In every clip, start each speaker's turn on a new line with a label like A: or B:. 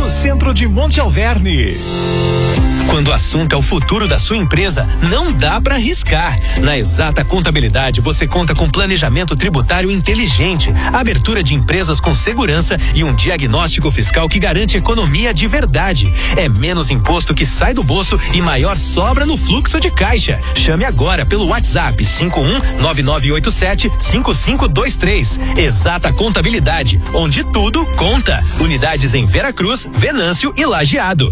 A: no centro de Monte Alverne.
B: Quando o assunto é o futuro da sua empresa, não dá para arriscar. Na Exata Contabilidade, você conta com planejamento tributário inteligente, abertura de empresas com segurança e um diagnóstico fiscal que garante economia de verdade. É menos imposto que sai do bolso e maior sobra no fluxo de caixa. Chame agora pelo WhatsApp 51-9987-5523. Exata Contabilidade, onde tudo conta. Unidades em Veracruz, Venâncio e Lajeado.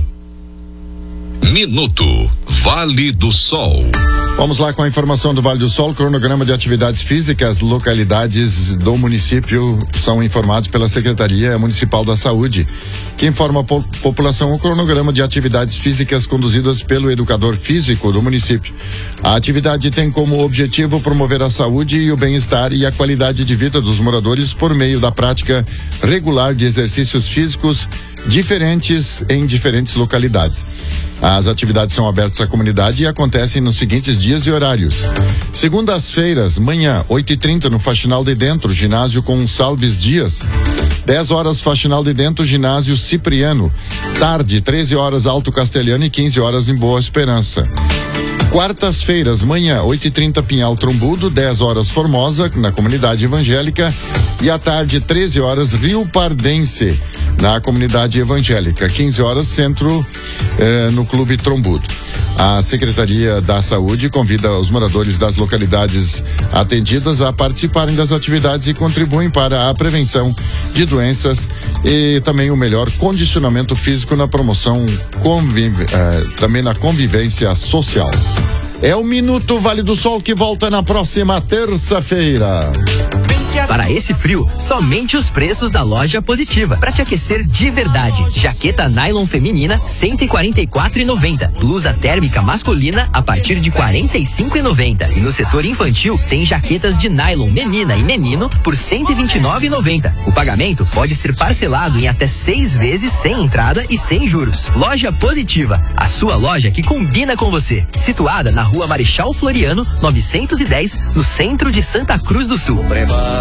C: Minuto Vale do Sol.
D: Vamos lá com a informação do Vale do Sol, cronograma de atividades físicas. Localidades do município são informados pela Secretaria Municipal da Saúde, que informa a população o cronograma de atividades físicas conduzidas pelo educador físico do município. A atividade tem como objetivo promover a saúde e o bem-estar e a qualidade de vida dos moradores por meio da prática regular de exercícios físicos diferentes em diferentes localidades. As atividades são abertas à comunidade e acontecem nos seguintes dias e horários. Segundas-feiras, manhã, 8h30 no Faxinal de Dentro, ginásio com Salves Dias. 10 horas, Faxinal de Dentro, ginásio Cipriano. Tarde, 13 horas, Alto Castelhano e 15 horas em Boa Esperança. Quartas-feiras, manhã, 8h30 Pinhal Trombudo, 10 horas Formosa, na comunidade evangélica. E à tarde, 13 horas, Rio Pardense, na comunidade evangélica. 15 horas, Centro, no Clube Trombudo. A Secretaria da Saúde convida os moradores das localidades atendidas a participarem das atividades e contribuem para a prevenção de doenças e também o melhor condicionamento físico na promoção, também na convivência social. É o Minuto Vale do Sol que volta na próxima terça-feira.
E: Para esse frio, somente os preços da Loja Positiva. Para te aquecer de verdade. Jaqueta nylon feminina, R$144,90. Blusa térmica masculina, a partir de R$45,90. E no setor infantil, tem jaquetas de nylon menina e menino por R$129,90. O pagamento pode ser parcelado em até 6 vezes sem entrada e sem juros. Loja Positiva, a sua loja que combina com você. Situada na Rua Marechal Floriano, 910, no centro de Santa Cruz do Sul.